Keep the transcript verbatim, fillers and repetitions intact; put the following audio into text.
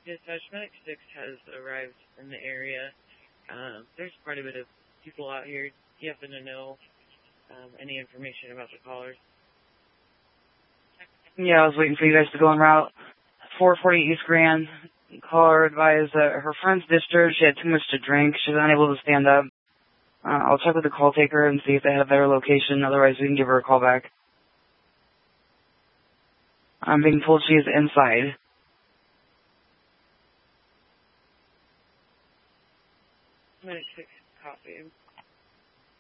Dispatch Medic six has arrived in the area. Um, there's quite a bit of people out here. Do you happen to know um, any information about the callers? Yeah, I was waiting for you guys to go en route. four forty East Grand. Caller advised that her friend's ditched her. She had too much to drink. She was unable to stand up. Uh, I'll check with the call taker and see if they have a better location. Otherwise, we can give her a call back. I'm being told she is inside. Medic six, copy.